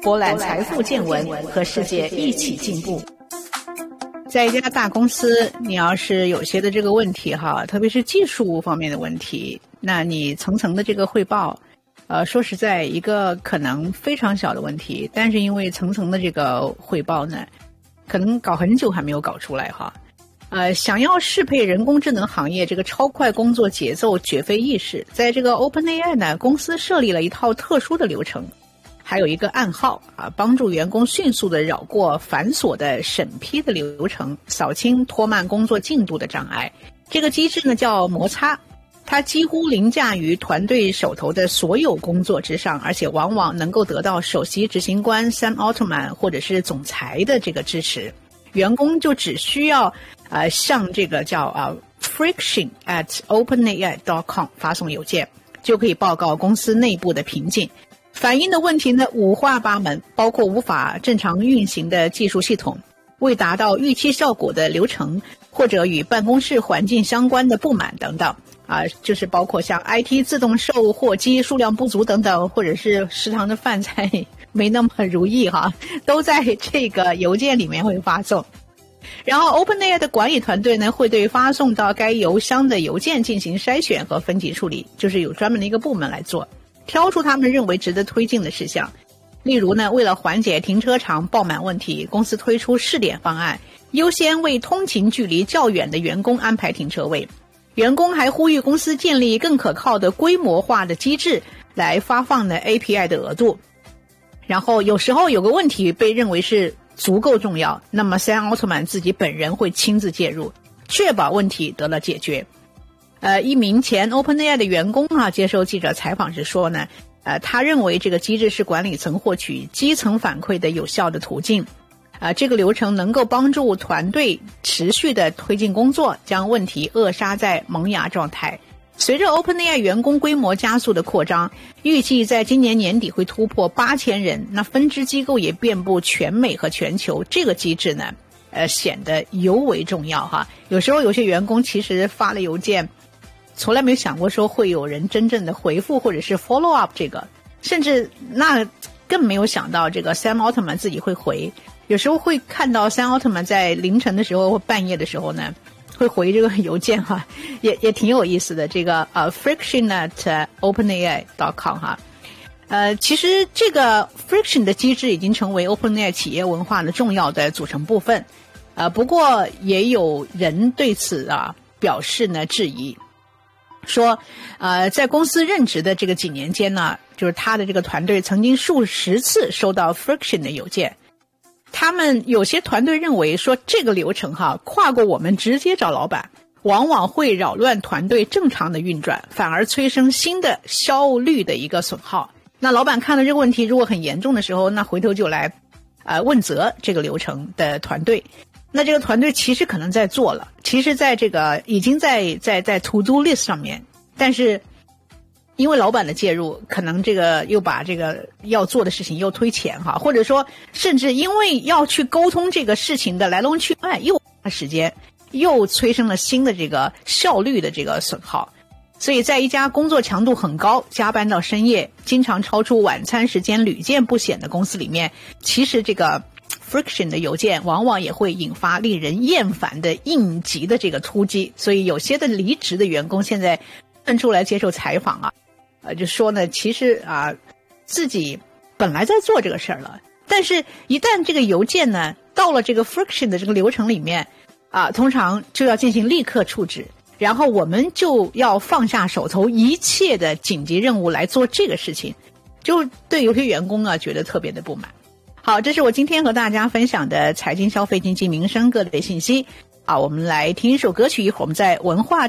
博览财富见闻，和世界一起进步。在一家大公司，你要是有些的这个问题哈，特别是技术方面的问题，那你层层的这个汇报，说实在，一个可能非常小的问题，但是因为层层的这个汇报呢，可能搞很久还没有搞出来哈。想要适配人工智能行业这个超快工作节奏，绝非易事。在这个 OpenAI 呢，公司设立了一套特殊的流程，还有一个暗号帮助员工迅速地绕过繁琐的审批的流程，扫清拖慢工作进度的障碍。这个机制呢叫摩擦，它几乎凌驾于团队手头的所有工作之上，而且往往能够得到首席执行官 Sam Altman 或者是总裁的这个支持。员工就只需要向这个叫friction@openai.com 发送邮件，就可以报告公司内部的瓶颈。反映的问题呢五花八门，包括无法正常运行的技术系统，未达到预期效果的流程，或者与办公室环境相关的不满等等就是包括像 IT 自动售货机数量不足等等，或者是食堂的饭菜没那么如意都在这个邮件里面会发送。然后 OpenAI 的管理团队呢，会对发送到该邮箱的邮件进行筛选和分级处理，就是有专门的一个部门来做，挑出他们认为值得推进的事项。例如呢，为了缓解停车场爆满问题，公司推出试点方案，优先为通勤距离较远的员工安排停车位。员工还呼吁公司建立更可靠的规模化的机制来发放呢 API 的额度。然后有时候有个问题被认为是足够重要，那么 Sam Altman 自己本人会亲自介入，确保问题得了解决。一名前 OpenAI 的员工接受记者采访时说呢，他认为这个机制是管理层获取基层反馈的有效的途径。这个流程能够帮助团队持续的推进工作，将问题扼杀在萌芽状态。随着 OpenAI 员工规模加速的扩张，预计在今年年底会突破8000人，那分支机构也遍布全美和全球。这个机制呢，显得尤为重要有时候有些员工其实发了邮件，从来没有想过说会有人真正的回复或者是 follow up 这个，甚至那更没有想到这个 Sam Altman 自己会回。有时候会看到 Sam Altman 在凌晨的时候或半夜的时候呢，会回这个邮件也挺有意思的。这个friction@openai.com 其实这个 friction 的机制已经成为 OpenAI 企业文化的重要的组成部分。不过也有人对此表示呢质疑，说在公司任职的这个几年间呢，就是他的这个团队曾经数十次收到 friction 的邮件。他们有些团队认为说这个流程跨过我们直接找老板，往往会扰乱团队正常的运转，反而催生新的效率的一个损耗。那老板看到这个问题如果很严重的时候，那回头就来问责这个流程的团队。那这个团队其实可能在做了，其实在这个已经在 to do list 上面，但是因为老板的介入，可能这个又把这个要做的事情又推前或者说甚至因为要去沟通这个事情的来龙去脉，又花时间，又催生了新的这个效率的这个损耗。所以在一家工作强度很高，加班到深夜，经常超出晚餐时间屡见不鲜的公司里面，其实这个 friction 的邮件往往也会引发令人厌烦的应急的这个突击。所以有些的离职的员工现在站出来接受采访就说呢，其实自己本来在做这个事儿了，但是一旦这个邮件呢到了这个 friction 的这个流程里面通常就要进行立刻处置，然后我们就要放下手头一切的紧急任务来做这个事情，就对有些员工觉得特别的不满。好，这是我今天和大家分享的财经消费经济民生各类信息我们来听一首歌曲，一会儿我们在文化